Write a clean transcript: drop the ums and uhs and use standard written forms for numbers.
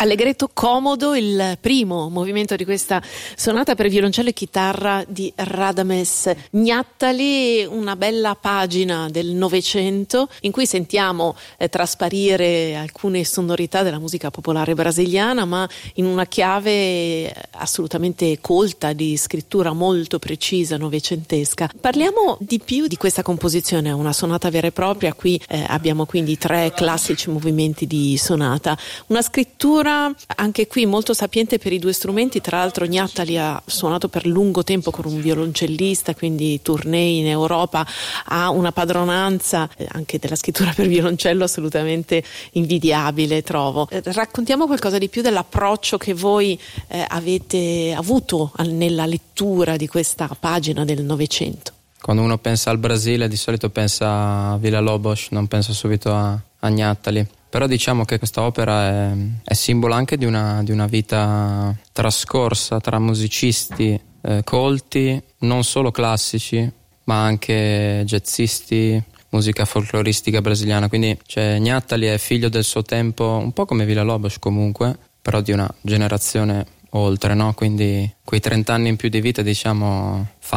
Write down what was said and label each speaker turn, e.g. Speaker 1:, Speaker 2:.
Speaker 1: Allegretto comodo, il primo movimento di questa sonata per violoncello e chitarra di Radames Gnattali, una bella pagina del Novecento in cui sentiamo trasparire alcune sonorità della musica popolare brasiliana, ma in una chiave assolutamente colta, di scrittura molto precisa, novecentesca. Parliamo di più di questa composizione, una sonata vera e propria. Qui abbiamo quindi 3 classici movimenti di sonata, una scrittura anche qui molto sapiente per i 2 strumenti. Tra l'altro Gnattali ha suonato per lungo tempo con un violoncellista, quindi tournée in Europa, ha una padronanza anche della scrittura per violoncello assolutamente invidiabile, trovo. Raccontiamo qualcosa di più dell'approccio che voi avete avuto nella lettura di questa pagina del Novecento.
Speaker 2: Quando uno pensa al Brasile di solito pensa a Villa-Lobos, non pensa subito a Gnattali. Però diciamo che questa opera è simbolo anche di una vita trascorsa tra musicisti colti, non solo classici, ma anche jazzisti, musica folcloristica brasiliana. Quindi Gnattali è figlio del suo tempo, un po' come Villa-Lobos comunque, però di una generazione oltre, no? Quindi quei 30 anni in più di vita, diciamo,